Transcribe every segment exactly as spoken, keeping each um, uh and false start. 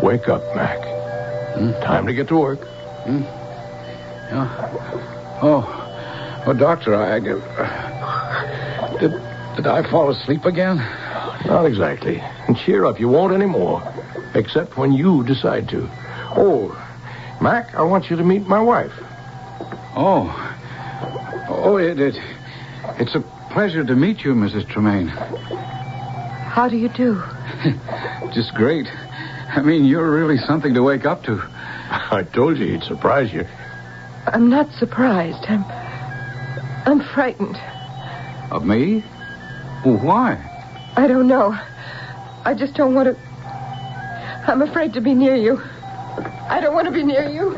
Wake up, Mac. Hmm? Time to get to work. Hmm? Yeah. Oh, oh, Doctor, I... Uh, did, did I fall asleep again? Not exactly. And cheer up, you won't anymore. Except when you decide to. Oh, Mac, I want you to meet my wife. Oh. Oh, it, it, it's a pleasure to meet you, Missus Tremaine. How do you do? Just great. I mean, you're really something to wake up to. I told you he'd surprise you. I'm not surprised. I'm... I'm frightened. Of me? Well, why? I don't know. I just don't want to... I'm afraid to be near you. I don't want to be near you.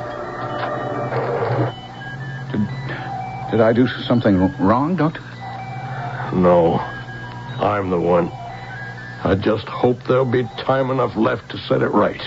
Did, did I do something wrong, Doctor? No. I'm the one. I just hope there'll be time enough left to set it right.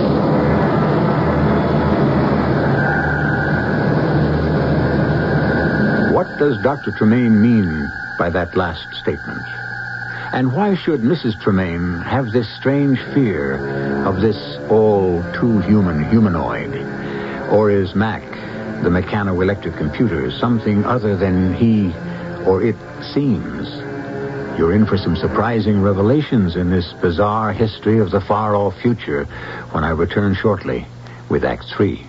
What does Doctor Tremaine mean by that last statement? And why should Missus Tremaine have this strange fear of this all-too-human humanoid? Or is Mac, the mechano-electric computer, something other than he or it seems? You're in for some surprising revelations in this bizarre history of the far-off future when I return shortly with Act Three.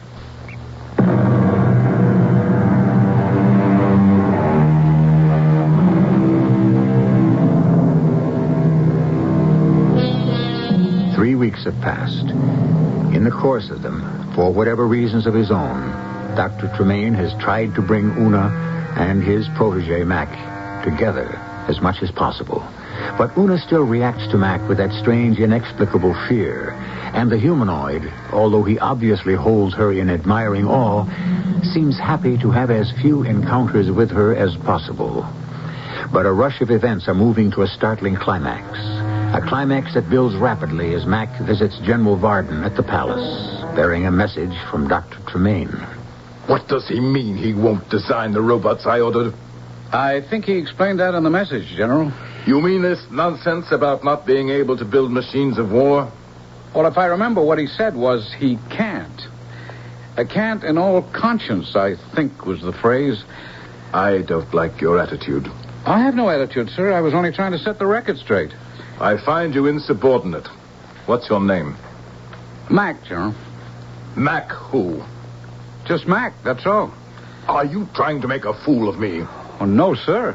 Three weeks have passed. In the course of them, for whatever reasons of his own, Doctor Tremaine has tried to bring Una and his protege, Mac, together as much as possible. But Una still reacts to Mac with that strange, inexplicable fear. And the humanoid, although he obviously holds her in admiring awe, seems happy to have as few encounters with her as possible. But a rush of events are moving to a startling climax. A climax that builds rapidly as Mac visits General Varden at the palace, bearing a message from Doctor Tremaine. What does he mean he won't design the robots I ordered? I think he explained that in the message, General. You mean this nonsense about not being able to build machines of war? Well, if I remember, what he said was he can't. A can't in all conscience, I think was the phrase. I don't like your attitude. I have no attitude, sir. I was only trying to set the record straight. I find you insubordinate. What's your name? Mac, General. Mac who? Just Mac, that's all. Are you trying to make a fool of me? Oh, no, sir.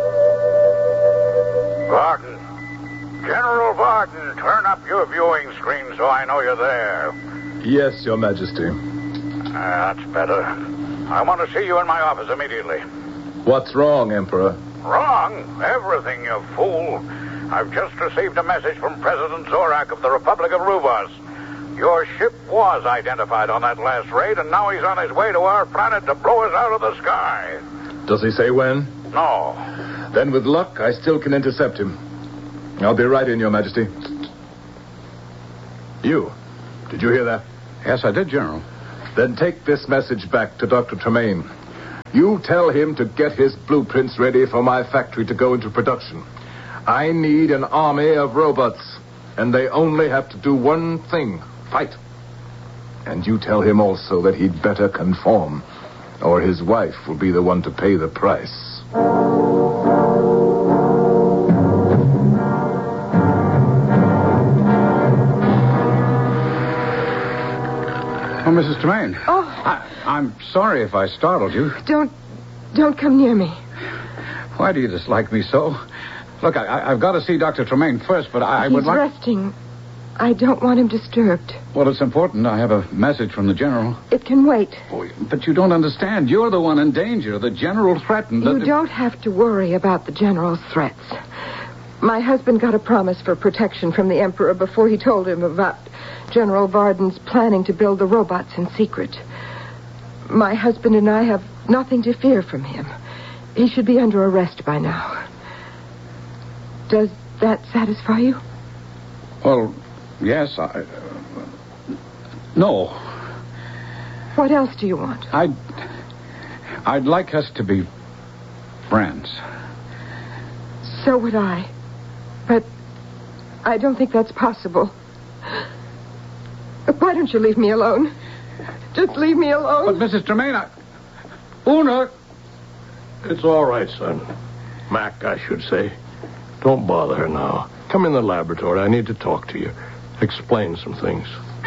Varden. General Varden, turn up your viewing screen so I know you're there. Yes, Your Majesty. Uh, that's better. I want to see you in my office immediately. What's wrong, Emperor? Wrong? Everything, you fool. I've just received a message from President Zorak of the Republic of Rubas. Your ship was identified on that last raid, and now he's on his way to our planet to blow us out of the sky. Does he say when? No. Then with luck, I still can intercept him. I'll be right in, Your Majesty. You, did you hear that? Yes, I did, General. Then take this message back to Doctor Tremaine. You tell him to get his blueprints ready for my factory to go into production. I need an army of robots, and they only have to do one thing, fight. And you tell him also that he'd better conform, or his wife will be the one to pay the price. Oh, Missus Tremaine. Oh. I, I'm sorry if I startled you. Don't... don't come near me. Why do you dislike me so? Look, I, I, I've got to see Doctor Tremaine first, but I, I He's would like... He's resting. I don't want him disturbed. Well, it's important. I have a message from the General. It can wait. Oh, but you don't understand. You're the one in danger. The General threatened... You that... don't have to worry about the General's threats. My husband got a promise for protection from the Emperor before he told him about General Varden's planning to build the robots in secret. My husband and I have nothing to fear from him. He should be under arrest by now. Does that satisfy you? Well, yes, I... Uh, no. What else do you want? I'd... I'd like us to be friends. So would I. But I don't think that's possible. Why don't you leave me alone? Just leave me alone. But, Missus Tremaine, I... Una... It's all right, son. Mac, I should say. Don't bother her now. Come in the laboratory. I need to talk to you. Explain some things.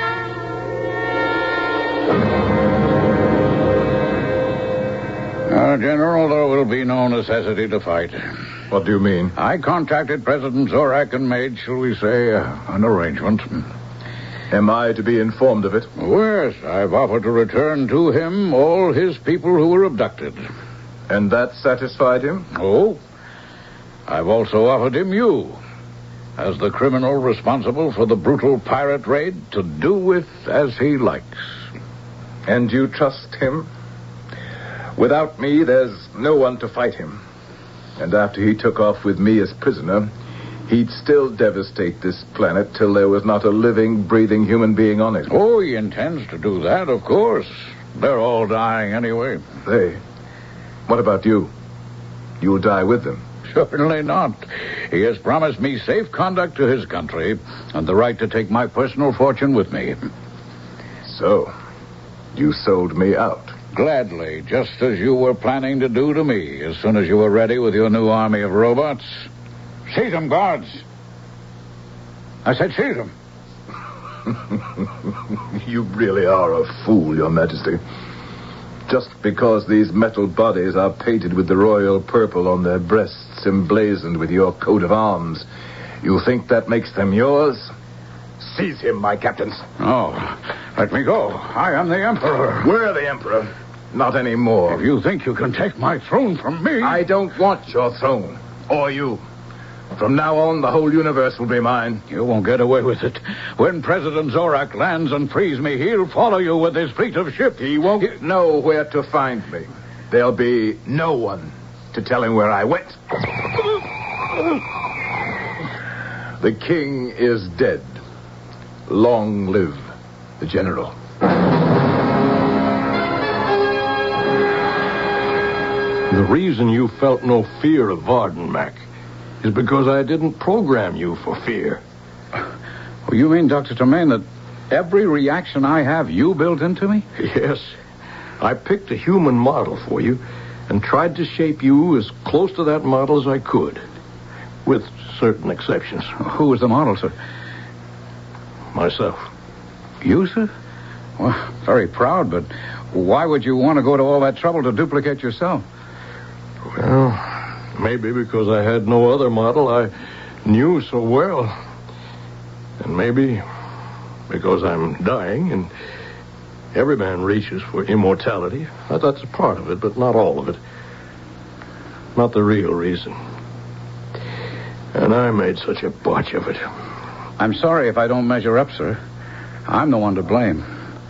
Uh, General, there will be no necessity to fight. What do you mean? I contacted President Zorak and made, shall we say, uh, an arrangement. Am I to be informed of it? Yes, I've offered to return to him all his people who were abducted. And that satisfied him? Oh, I've also offered him you, as the criminal responsible for the brutal pirate raid, to do with as he likes. And you trust him? Without me, there's no one to fight him. And after he took off with me as prisoner, he'd still devastate this planet till there was not a living, breathing human being on it. Oh, he intends to do that, of course. They're all dying anyway. They? What about you? You'll die with them. Certainly not. He has promised me safe conduct to his country and the right to take my personal fortune with me. So, you sold me out. Gladly, just as you were planning to do to me as soon as you were ready with your new army of robots. Seize them, guards. I said seize them. You really are a fool, Your Majesty. Just because these metal bodies are painted with the royal purple on their breasts, emblazoned with your coat of arms, you think that makes them yours? Seize him, my captains. Oh, let me go. I am the Emperor. We're the Emperor. Not anymore. If you think you can take my throne from me... I don't want your throne. Or you. From now on, the whole universe will be mine. You won't get away with it. When President Zorak lands and frees me, he'll follow you with his fleet of ships. He won't he... know where to find me. There'll be no one to tell him where I went. The king is dead. Long live the general. The reason you felt no fear of Varden, Mac, is because I didn't program you for fear. Oh, you mean, Doctor Tremaine, that every reaction I have you built into me? Yes. I picked a human model for you and tried to shape you as close to that model as I could, with certain exceptions. Who was the model, sir? Myself. You, sir? Well, very proud, but why would you want to go to all that trouble to duplicate yourself? Well, maybe because I had no other model I knew so well. And maybe because I'm dying and every man reaches for immortality. That's a part of it, but not all of it. Not the real reason. And I made such a botch of it. I'm sorry if I don't measure up, sir. I'm the one to blame.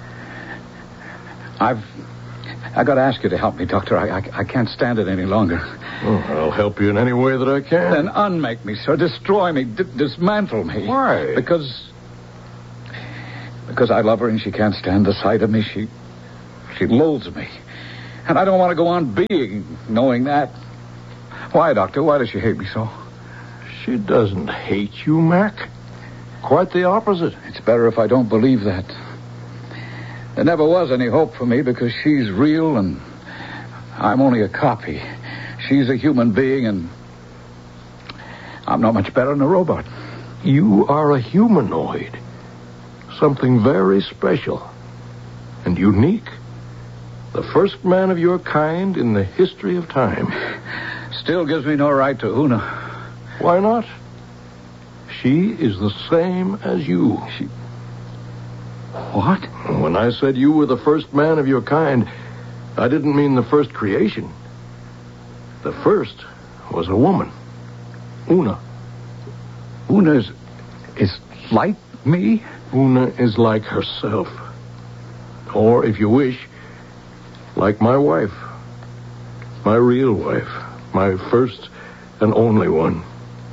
I've... I got to ask you to help me, Doctor. I, I, I can't stand it any longer. Oh, I'll help you in any way that I can. Then unmake me, sir. Destroy me. D- dismantle me. Why? Because... Because I love her and she can't stand the sight of me. She... She loathes me. And I don't want to go on being knowing that. Why, Doctor? Why does she hate me so? She doesn't hate you, Mac. Quite the opposite. It's better if I don't believe that. There never was any hope for me because she's real and I'm only a copy. She's a human being and I'm not much better than a robot. You are a humanoid. Something very special and unique. The first man of your kind in the history of time. Still gives me no right to Una. Why not? She is the same as you. She... What? When I said you were the first man of your kind, I didn't mean the first creation. The first was a woman. Una. Una is, is like me? Una is like herself. Or, if you wish, like my wife. My real wife. My first and only one.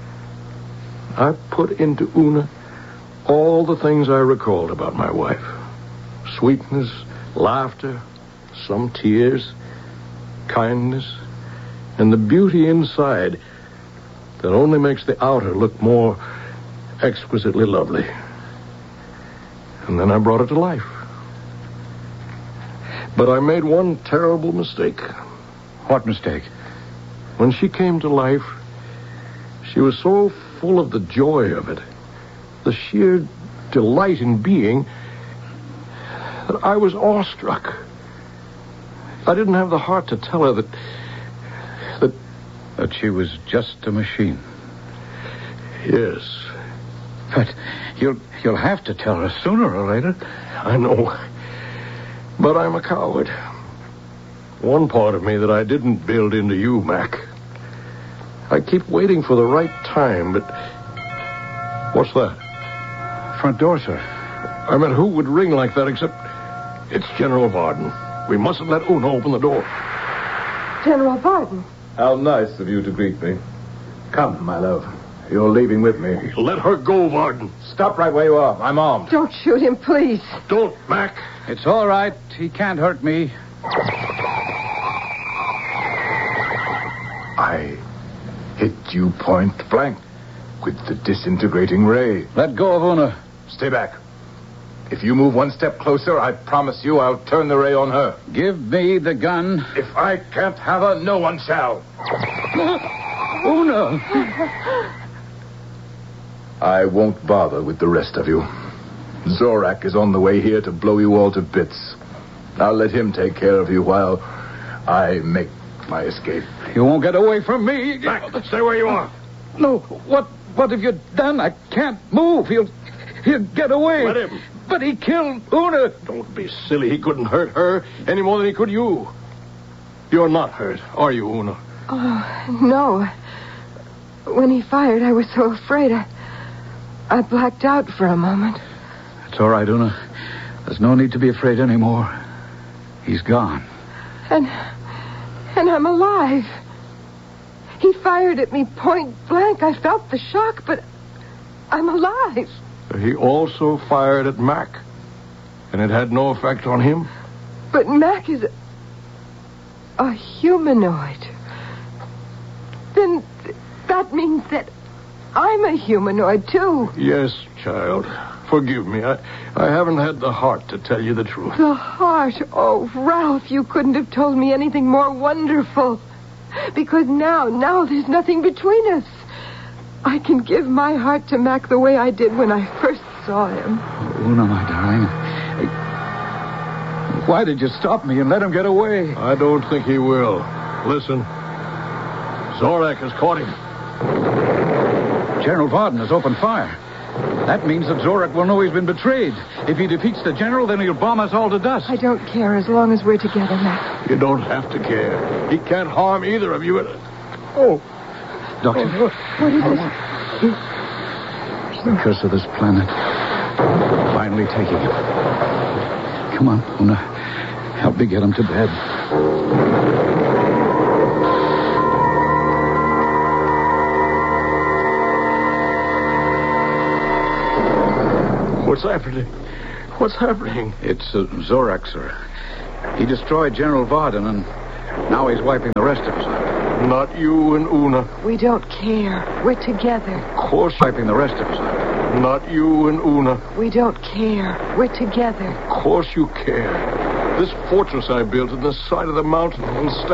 I put into Una all the things I recalled about my wife. Sweetness, laughter, some tears, kindness, and the beauty inside that only makes the outer look more exquisitely lovely. And then I brought it to life. But I made one terrible mistake. What mistake? When she came to life, she was so full of the joy of it, the sheer delight in being, that I was awestruck. I didn't have the heart to tell her that... that... That she was just a machine. Yes. But you'll, you'll have to tell her sooner or later. I know. But I'm a coward. One part of me that I didn't build into you, Mac. I keep waiting for the right time, but... What's that? Front door, sir. I meant, who would ring like that except... It's General Varden. We mustn't let Una open the door. General Varden. How nice of you to greet me. Come, my love. You're leaving with me. Let her go, Varden. Stop right where you are. I'm armed. Don't shoot him, please. Don't, Mac. It's all right. He can't hurt me. I hit you point blank with the disintegrating ray. Let go of Una. Stay back. If you move one step closer, I promise you I'll turn the ray on her. Give me the gun. If I can't have her, no one shall. Una! I won't bother with the rest of you. Zorak is on the way here to blow you all to bits. I'll let him take care of you while I make my escape. You won't get away from me. Mac, stay where you are. No, what what have you done? I can't move. He'll he'll get away. Let him. But he killed Una. Don't be silly. He couldn't hurt her any more than he could you. You're not hurt, are you, Una? Oh, no. When he fired, I was so afraid I, I blacked out for a moment. It's all right, Una. There's no need to be afraid anymore. He's gone. And, and I'm alive. He fired at me point blank. I felt the shock, but I'm alive. He also fired at Mac, and it had no effect on him. But Mac is a, a humanoid. Then th- that means that I'm a humanoid, too. Yes, child. Forgive me. I, I haven't had the heart to tell you the truth. The heart. Oh, Ralph, you couldn't have told me anything more wonderful. Because now, now there's nothing between us. I can give my heart to Mac the way I did when I first saw him. Una, my darling. Why did you stop me and let him get away? I don't think he will. Listen. Zorak has caught him. General Varden has opened fire. That means that Zorak will know he's been betrayed. If he defeats the general, then he'll bomb us all to dust. I don't care as long as we're together, Mac. You don't have to care. He can't harm either of you. Oh. Doctor. What is it? The curse of this planet. Finally taking him. Come on, Una. Help me get him to bed. What's happening? What's happening? It's uh, Zorak, sir. He destroyed General Varden, and now he's wiping the rest of us out. Not you and Una. We don't care. We're together. Of course. Wiping the rest of us out. Not you and Una. We don't care. We're together. Of course you care. This fortress I built in the side of the mountain will stand